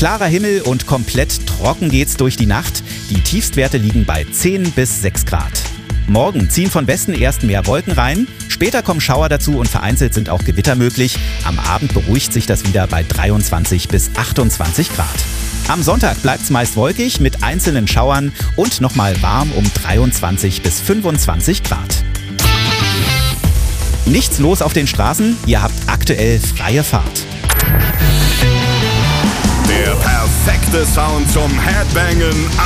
Klarer Himmel und komplett trocken geht's durch die Nacht. Die Tiefstwerte liegen bei 10 bis 6 Grad. Morgen ziehen von Westen erst mehr Wolken rein. Später kommen Schauer dazu und vereinzelt sind auch Gewitter möglich. Am Abend beruhigt sich das wieder bei 23 bis 28 Grad. Am Sonntag bleibt's meist wolkig mit einzelnen Schauern und nochmal warm um 23 bis 25 Grad. Nichts los auf den Straßen, ihr habt aktuell freie Fahrt. Der perfekte Sound zum Headbangen.